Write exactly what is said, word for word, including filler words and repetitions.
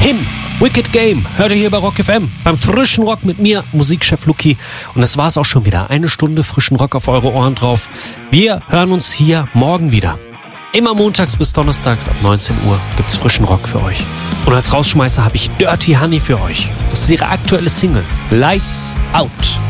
Him, Wicked Game, hört ihr hier bei Rock F M. Beim frischen Rock mit mir, Musikchef Luki. Und das war's auch schon wieder. Eine Stunde frischen Rock auf eure Ohren drauf. Wir hören uns hier morgen wieder. Immer montags bis donnerstags ab neunzehn Uhr gibt's frischen Rock für euch. Und als Rausschmeißer habe ich Dirty Honey für euch. Das ist ihre aktuelle Single. Lights Out.